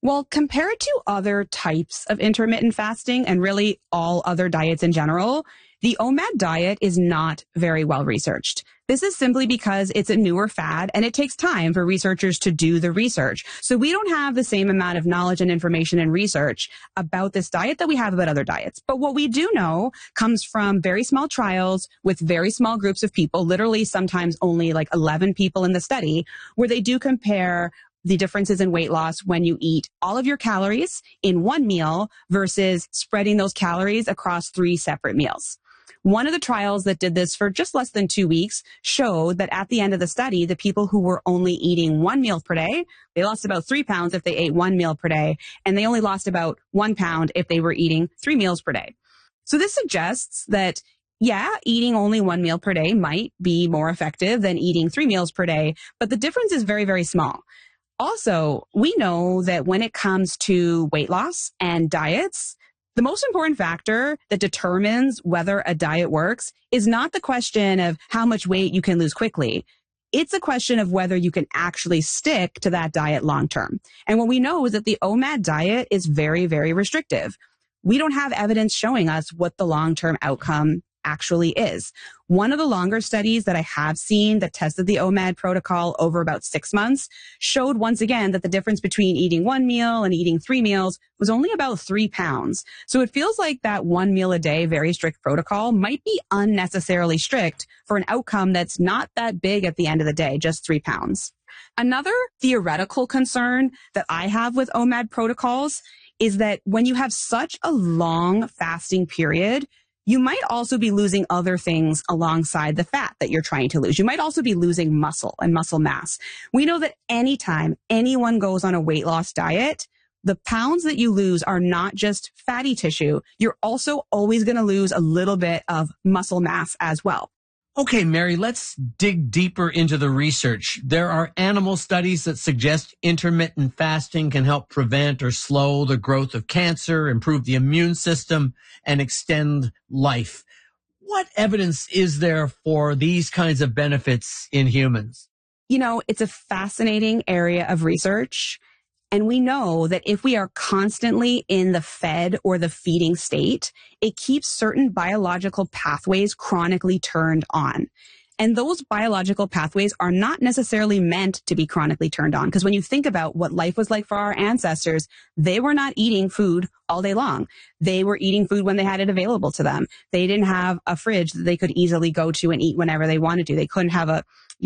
Well, compared to other types of intermittent fasting and really all other diets in general, the OMAD diet is not very well researched. This is simply because it's a newer fad and it takes time for researchers to do the research. So we don't have the same amount of knowledge and information and research about this diet that we have about other diets. But what we do know comes from very small trials with very small groups of people, literally sometimes only like 11 people in the study, where they do compare the differences in weight loss when you eat all of your calories in one meal versus spreading those calories across 3 separate meals. One of the trials that did this for just less than 2 weeks showed that at the end of the study, the people who were only eating 1 meal per day, they lost about 3 pounds if they ate 1 meal per day, and they only lost about 1 pound if they were eating 3 meals per day. So this suggests that eating only 1 meal per day might be more effective than eating 3 meals per day, but the difference is very, very small. Also, we know that when it comes to weight loss and diets, the most important factor that determines whether a diet works is not the question of how much weight you can lose quickly. It's a question of whether you can actually stick to that diet long term. And what we know is that the OMAD diet is very, very restrictive. We don't have evidence showing us what the long-term outcome actually is. One of the longer studies that I have seen that tested the OMAD protocol over about 6 months showed once again that the difference between eating 1 meal and eating 3 meals was only about 3 pounds. So it feels like that 1 meal a day, very strict protocol might be unnecessarily strict for an outcome that's not that big at the end of the day, just 3 pounds. Another theoretical concern that I have with OMAD protocols is that when you have such a long fasting period, you might also be losing other things alongside the fat that you're trying to lose. You might also be losing muscle and muscle mass. We know that anytime anyone goes on a weight loss diet, the pounds that you lose are not just fatty tissue. You're also always going to lose a little bit of muscle mass as well. Okay, Mary, let's dig deeper into the research. There are animal studies that suggest intermittent fasting can help prevent or slow the growth of cancer, improve the immune system, and extend life. What evidence is there for these kinds of benefits in humans? You know, it's a fascinating area of research. And we know that if we are constantly in the fed or the feeding state, it keeps certain biological pathways chronically turned on. And those biological pathways are not necessarily meant to be chronically turned on. Because when you think about what life was like for our ancestors, they were not eating food all day long. They were eating food when they had it available to them. They didn't have a fridge that they could easily go to and eat whenever they wanted to. They couldn't have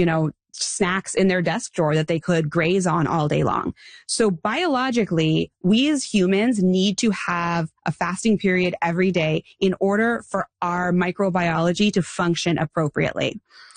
snacks in their desk drawer that they could graze on all day long. So biologically, we as humans need to have a fasting period every day in order for our microbiology to function appropriately.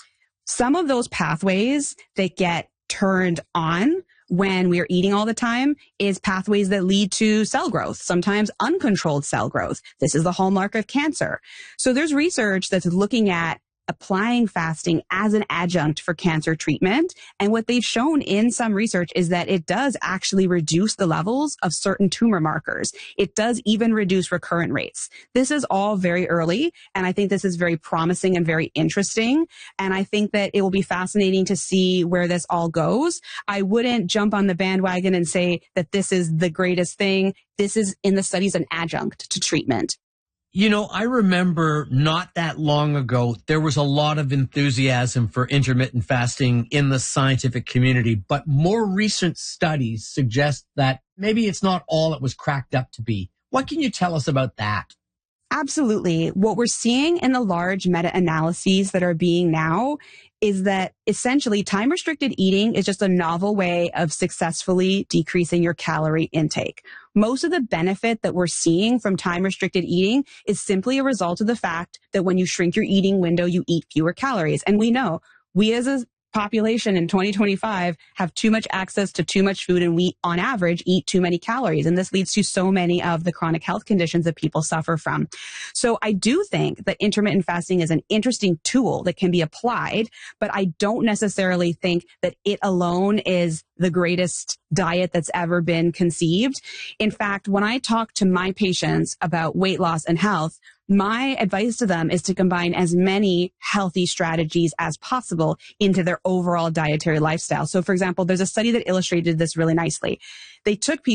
Some of those pathways that get turned on when we are eating all the time is pathways that lead to cell growth, sometimes uncontrolled cell growth. This is the hallmark of cancer. So there's research that's looking at applying fasting as an adjunct for cancer treatment. And what they've shown in some research is that it does actually reduce the levels of certain tumor markers. It does even reduce recurrent rates. This is all very early, and I think this is very promising and very interesting. And I think that it will be fascinating to see where this all goes. I wouldn't jump on the bandwagon and say that this is the greatest thing. This is in the studies an adjunct to treatment. You know, I remember not that long ago, there was a lot of enthusiasm for intermittent fasting in the scientific community, but more recent studies suggest that maybe it's not all it was cracked up to be. What can you tell us about that? Absolutely. What we're seeing in the large meta-analyses that are being now is that essentially time-restricted eating is just a novel way of successfully decreasing your calorie intake. Most of the benefit that we're seeing from time-restricted eating is simply a result of the fact that when you shrink your eating window, you eat fewer calories. And we know we as a population in 2025 have too much access to too much food, and we on average eat too many calories, and this leads to so many of the chronic health conditions that people suffer from. So I do think that intermittent fasting is an interesting tool that can be applied, but I don't necessarily think that it alone is the greatest diet that's ever been conceived. In fact, when I talk to my patients about weight loss and health, my advice to them is to combine as many healthy strategies as possible into their overall dietary lifestyle. So, for example, there's a study that illustrated this really nicely. They took people